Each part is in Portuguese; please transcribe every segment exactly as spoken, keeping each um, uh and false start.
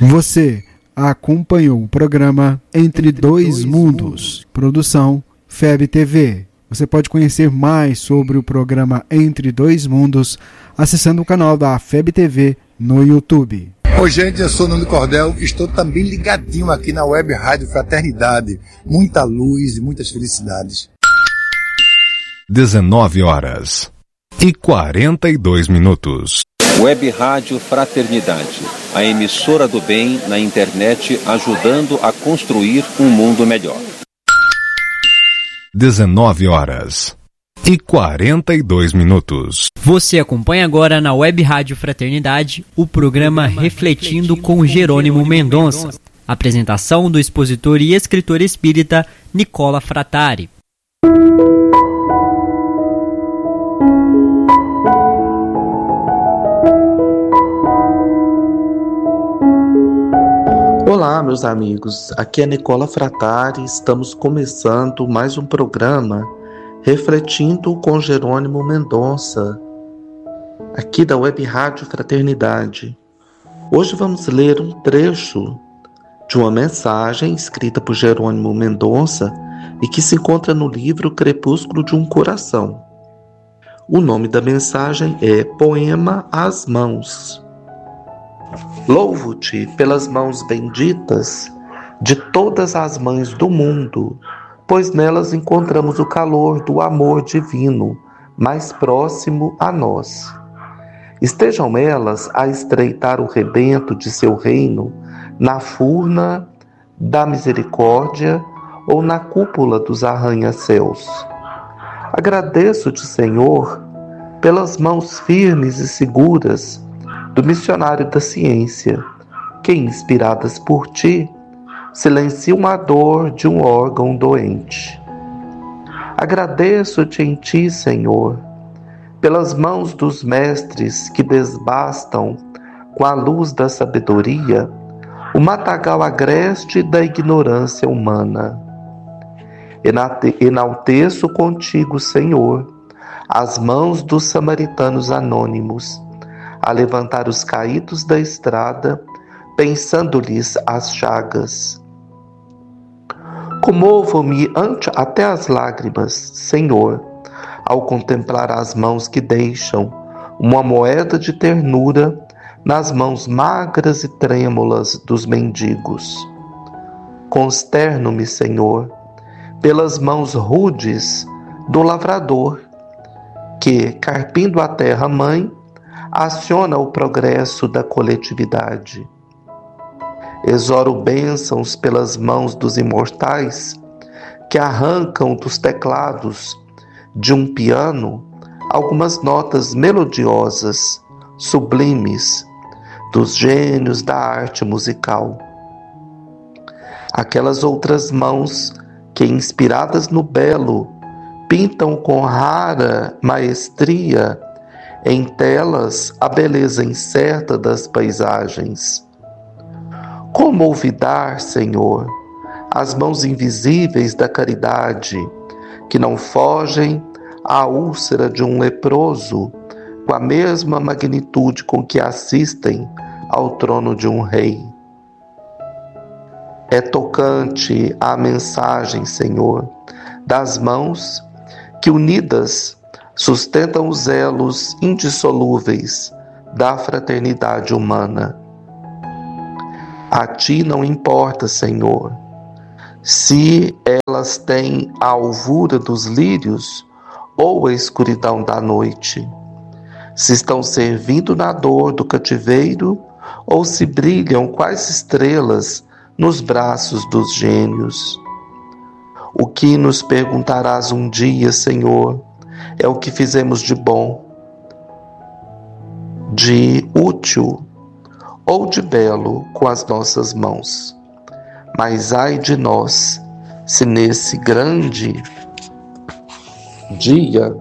Você acompanhou o programa Entre Dois Mundos, produção F E B T V. Você pode conhecer mais sobre o programa Entre Dois Mundos acessando o canal da F E B T V no YouTube. Oi gente, eu sou o Nando Cordel, estou também ligadinho aqui na Web Rádio Fraternidade. Muita luz e muitas felicidades. dezenove horas e quarenta e dois minutos. Web Rádio Fraternidade, a emissora do bem na internet, ajudando a construir um mundo melhor. dezenove horas e quarenta e dois minutos. Você acompanha agora na Web Rádio Fraternidade o programa Refletindo com Jerônimo Mendonça. Apresentação do expositor e escritor espírita Nicola Frattari. Olá, meus amigos, aqui é Nicola Frattari, estamos começando mais um programa Refletindo com Jerônimo Mendonça, aqui da Web Rádio Fraternidade. Hoje vamos ler um trecho de uma mensagem escrita por Jerônimo Mendonça e que se encontra no livro Crepúsculo de um Coração. O nome da mensagem é Poema às Mãos. Louvo-te pelas mãos benditas de todas as mães do mundo, pois nelas encontramos o calor do amor divino, mais próximo a nós. Estejam elas a estreitar o rebento de seu reino na furna da misericórdia ou na cúpula dos arranha-céus. Agradeço-te, Senhor, pelas mãos firmes e seguras do missionário da ciência, que, inspiradas por ti, silenciam a dor de um órgão doente. Agradeço-te em ti, Senhor, pelas mãos dos mestres que desbastam, com a luz da sabedoria, o matagal agreste da ignorância humana. Enalteço contigo, Senhor, as mãos dos samaritanos anônimos, a levantar os caídos da estrada, pensando-lhes as chagas. Comovo-me ante até as lágrimas, Senhor, ao contemplar as mãos que deixam uma moeda de ternura nas mãos magras e trêmulas dos mendigos. Consterno-me, Senhor, pelas mãos rudes do lavrador, que, carpindo a terra-mãe, aciona o progresso da coletividade. Exoro bênçãos pelas mãos dos imortais que arrancam dos teclados de um piano algumas notas melodiosas, sublimes, dos gênios da arte musical. Aquelas outras mãos que, inspiradas no belo, pintam com rara maestria em telas a beleza incerta das paisagens. Como olvidar, Senhor, as mãos invisíveis da caridade, que não fogem à úlcera de um leproso, com a mesma magnitude com que assistem ao trono de um rei. É tocante a mensagem, Senhor, das mãos que, unidas, sustentam os elos indissolúveis da fraternidade humana. A ti não importa, Senhor, se elas têm a alvura dos lírios ou a escuridão da noite, se estão servindo na dor do cativeiro ou se brilham quais estrelas nos braços dos gênios. O que nos perguntarás um dia, Senhor, é o que fizemos de bom, de útil ou de belo com as nossas mãos. Mas ai de nós, se nesse grande dia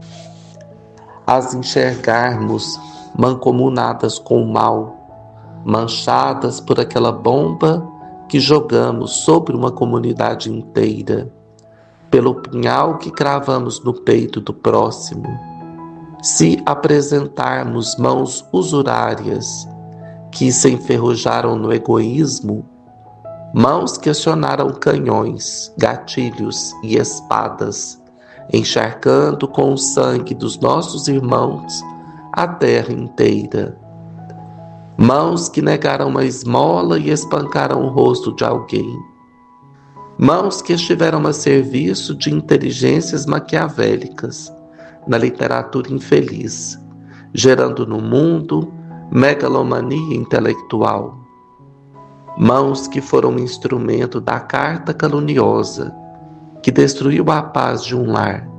as enxergarmos mancomunadas com o mal, manchadas por aquela bomba que jogamos sobre uma comunidade inteira, pelo punhal que cravamos no peito do próximo, se apresentarmos mãos usurárias que se enferrujaram no egoísmo, mãos que acionaram canhões, gatilhos e espadas, encharcando com o sangue dos nossos irmãos a terra inteira. Mãos que negaram uma esmola e espancaram o rosto de alguém. Mãos que estiveram a serviço de inteligências maquiavélicas na literatura infeliz, gerando no mundo megalomania intelectual. Mãos que foram instrumento da carta caluniosa que destruiu a paz de um lar.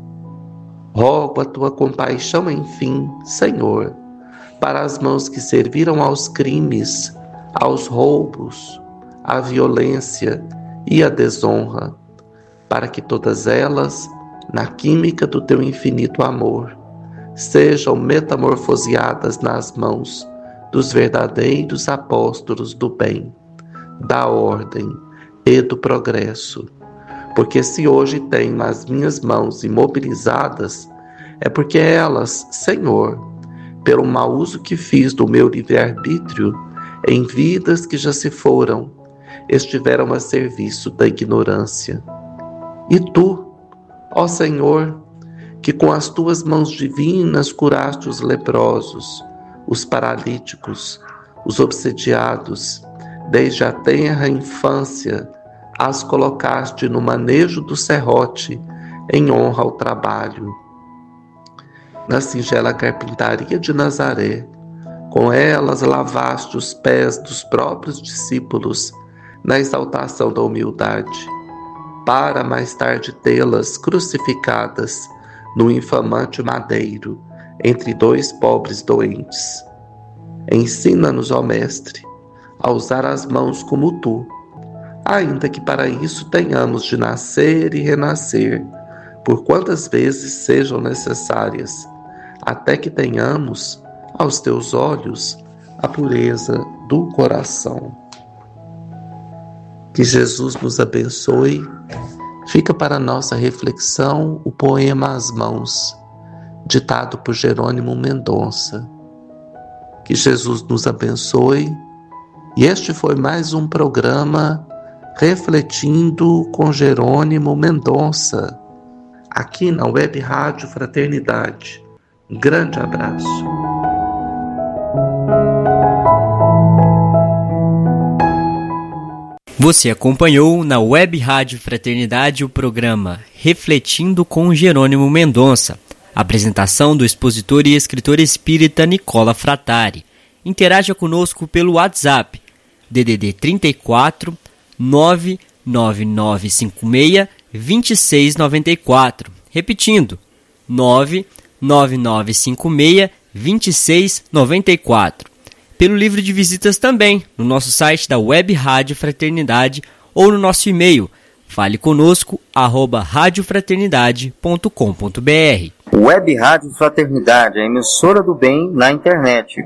Rogo a tua compaixão, enfim, Senhor, para as mãos que serviram aos crimes, aos roubos, à violência e à desonra, para que todas elas, na química do teu infinito amor, sejam metamorfoseadas nas mãos dos verdadeiros apóstolos do bem, da ordem e do progresso. Porque se hoje tenho as minhas mãos imobilizadas, é porque elas, Senhor, pelo mau uso que fiz do meu livre-arbítrio em vidas que já se foram, estiveram a serviço da ignorância. E tu, ó Senhor, que com as tuas mãos divinas curaste os leprosos, os paralíticos, os obsediados, desde a tenra infância, as colocaste no manejo do serrote, em honra ao trabalho. Na singela carpintaria de Nazaré, com elas lavaste os pés dos próprios discípulos, na exaltação da humildade, para mais tarde tê-las crucificadas no infamante madeiro, entre dois pobres doentes. Ensina-nos, ó Mestre, a usar as mãos como tu, ainda que para isso tenhamos de nascer e renascer, por quantas vezes sejam necessárias, até que tenhamos, aos teus olhos, a pureza do coração. Que Jesus nos abençoe. Fica para nossa reflexão o poema As Mãos, ditado por Jerônimo Mendonça. Que Jesus nos abençoe. E este foi mais um programa Refletindo com Jerônimo Mendonça, aqui na Web Rádio Fraternidade. Um grande abraço. Você acompanhou na Web Rádio Fraternidade o programa Refletindo com Jerônimo Mendonça. Apresentação do expositor e escritor espírita Nicola Frattari. Interaja conosco pelo WhatsApp D D D trinta e quatro, nove nove nove cinco seis, dois seis nove quatro. Repetindo, nove nove nove cinco seis, dois seis nove quatro. Pelo livro de visitas também, no nosso site da Web Rádio Fraternidade ou no nosso e-mail, fale conosco, arroba radiofraternidade ponto com ponto br. Web Rádio Fraternidade, a emissora do bem na internet.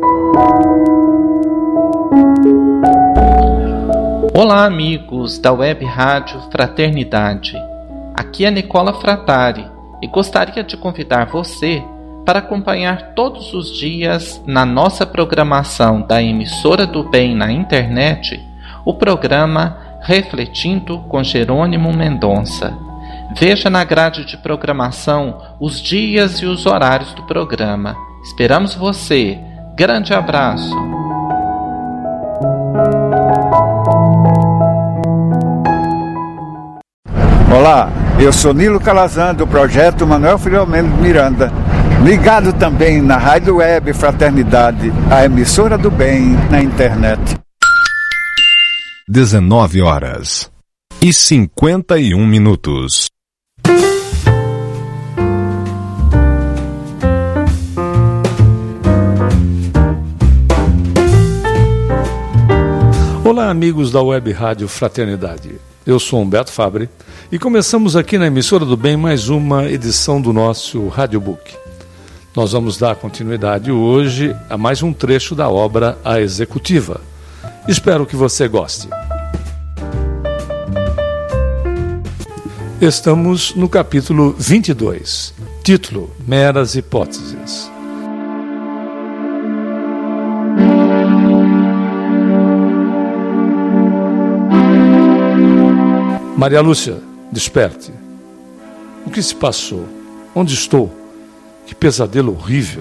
Olá, amigos da Web Rádio Fraternidade. Aqui é Nicola Frattari e gostaria de convidar você para acompanhar todos os dias na nossa programação da emissora do bem na internet o programa Refletindo com Jerônimo Mendonça. Veja na grade de programação os dias e os horários do programa. Esperamos você. Grande abraço. Olá, eu sou Nilo Calazan do projeto Manuel Filomeno Miranda. Ligado também na Rádio Web Fraternidade, a emissora do bem na internet. dezenove horas e cinquenta e um minutos. Olá, amigos da Web Rádio Fraternidade. Eu sou Humberto Fabre e começamos aqui na emissora do bem mais uma edição do nosso Radiobook. Nós vamos dar continuidade hoje a mais um trecho da obra A Executiva. Espero que você goste. Estamos no capítulo vinte e dois, título Meras Hipóteses. Maria Lúcia, desperte. O que se passou? Onde estou? Que pesadelo horrível.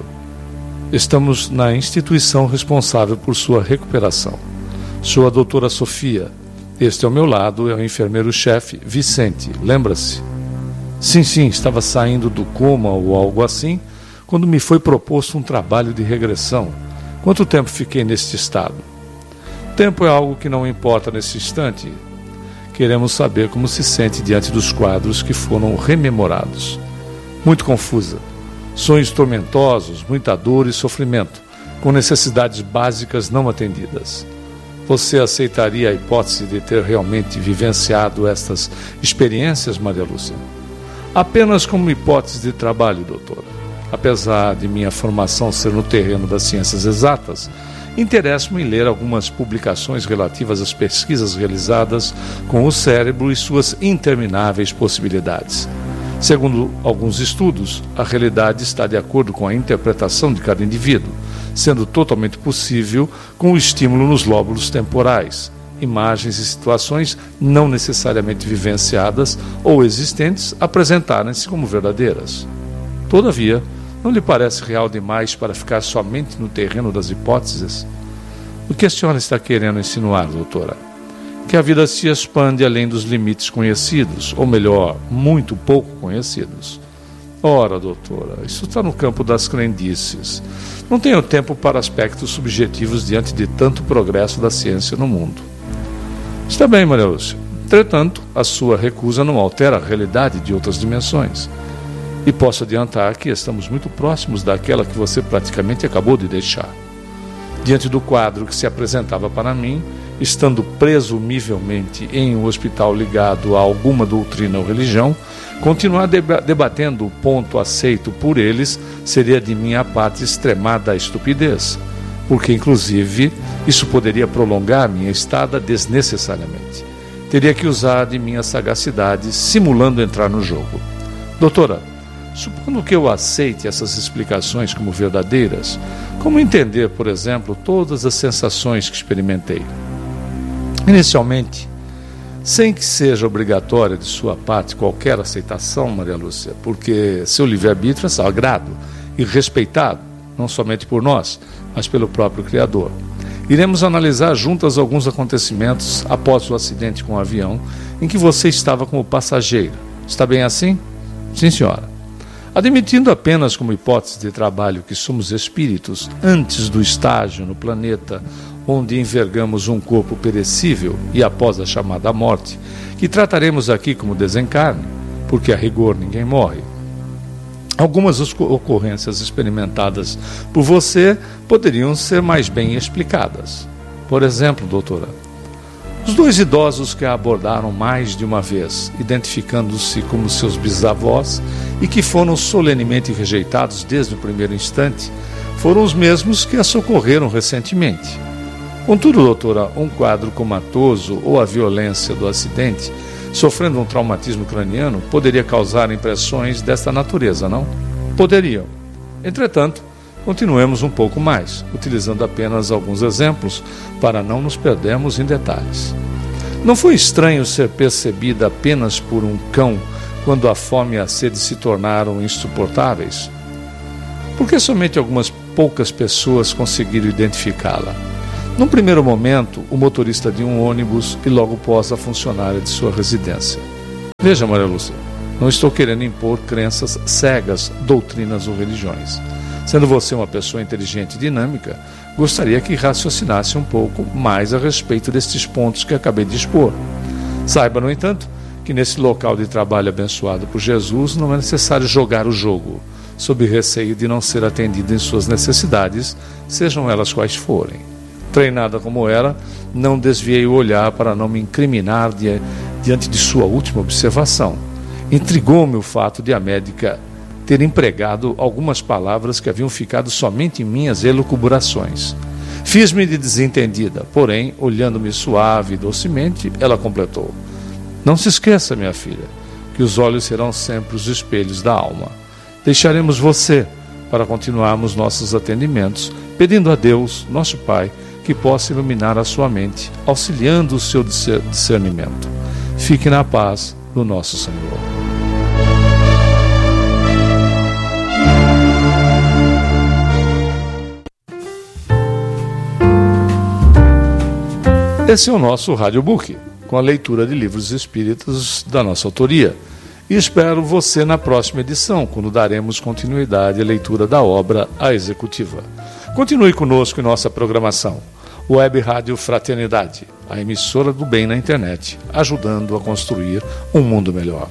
Estamos na instituição responsável por sua recuperação. Sou a doutora Sofia. Este ao meu lado é o enfermeiro-chefe Vicente, lembra-se? Sim, sim, estava saindo do coma ou algo assim, quando me foi proposto um trabalho de regressão. Quanto tempo fiquei neste estado? Tempo é algo que não importa nesse instante. Queremos saber como se sente diante dos quadros que foram rememorados. Muito confusa. Sonhos tormentosos, muita dor e sofrimento, com necessidades básicas não atendidas. Você aceitaria a hipótese de ter realmente vivenciado estas experiências, Maria Lúcia? Apenas como hipótese de trabalho, doutora. Apesar de minha formação ser no terreno das ciências exatas, interesso-me em ler algumas publicações relativas às pesquisas realizadas com o cérebro e suas intermináveis possibilidades. Segundo alguns estudos, a realidade está de acordo com a interpretação de cada indivíduo, sendo totalmente possível com o estímulo nos lóbulos temporais, imagens e situações não necessariamente vivenciadas ou existentes apresentarem-se como verdadeiras. Todavia, não lhe parece real demais para ficar somente no terreno das hipóteses? O que a senhora está querendo insinuar, doutora? Que a vida se expande além dos limites conhecidos, ou melhor, muito pouco conhecidos. Ora, doutora, isso está no campo das crendices. Não tenho tempo para aspectos subjetivos diante de tanto progresso da ciência no mundo. Está bem, Maria Lúcia. Entretanto, a sua recusa não altera a realidade de outras dimensões. E posso adiantar que estamos muito próximos daquela que você praticamente acabou de deixar. Diante do quadro que se apresentava para mim, estando presumivelmente em um hospital ligado a alguma doutrina ou religião, continuar deba- debatendo o ponto aceito por eles seria de minha parte extremada estupidez, porque, inclusive, isso poderia prolongar minha estada desnecessariamente. Teria que usar de minha sagacidade, simulando entrar no jogo. Doutora, supondo que eu aceite essas explicações como verdadeiras, como entender, por exemplo, todas as sensações que experimentei? Inicialmente, sem que seja obrigatória de sua parte qualquer aceitação, Maria Lúcia, porque seu livre-arbítrio é sagrado e respeitado, não somente por nós, mas pelo próprio Criador. Iremos analisar juntas alguns acontecimentos após o acidente com o avião em que você estava como passageiro. Está bem assim? Sim, senhora. Admitindo apenas como hipótese de trabalho que somos espíritos antes do estágio no planeta onde envergamos um corpo perecível e após a chamada morte, que trataremos aqui como desencarne, porque a rigor ninguém morre. Algumas ocorrências experimentadas por você poderiam ser mais bem explicadas. Por exemplo, doutora, os dois idosos que a abordaram mais de uma vez, identificando-se como seus bisavós e que foram solenemente rejeitados desde o primeiro instante, foram os mesmos que a socorreram recentemente. Contudo, doutora, um quadro comatoso ou a violência do acidente, sofrendo um traumatismo craniano, poderia causar impressões desta natureza, não? Poderiam. Entretanto, continuemos um pouco mais, utilizando apenas alguns exemplos para não nos perdermos em detalhes. Não foi estranho ser percebida apenas por um cão quando a fome e a sede se tornaram insuportáveis? Por que somente algumas poucas pessoas conseguiram identificá-la? Num primeiro momento, o motorista de um ônibus e logo após a funcionária de sua residência. Veja, Maria Lúcia, não estou querendo impor crenças cegas, doutrinas ou religiões. Sendo você uma pessoa inteligente e dinâmica, gostaria que raciocinasse um pouco mais a respeito destes pontos que acabei de expor. Saiba, no entanto, que nesse local de trabalho abençoado por Jesus não é necessário jogar o jogo, sob receio de não ser atendido em suas necessidades, sejam elas quais forem. Treinada como era, não desviei o olhar para não me incriminar di- diante de sua última observação. Intrigou-me o fato de a médica ter empregado algumas palavras que haviam ficado somente em minhas elucubrações. Fiz-me de desentendida, porém, olhando-me suave e docemente, ela completou: não se esqueça, minha filha, que os olhos serão sempre os espelhos da alma. Deixaremos você para continuarmos nossos atendimentos, pedindo a Deus, nosso Pai, que possa iluminar a sua mente, auxiliando o seu discernimento. Fique na paz do nosso Senhor. Esse é o nosso Radiobook, com a leitura de livros espíritas da nossa autoria. E espero você na próxima edição, quando daremos continuidade à leitura da obra A Executiva. Continue conosco em nossa programação. Web Rádio Fraternidade, a emissora do bem na internet, ajudando a construir um mundo melhor.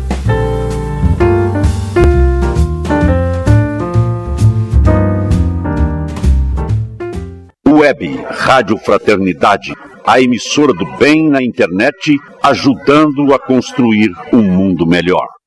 Web Rádio Fraternidade, a emissora do bem na internet, ajudando a construir um mundo melhor.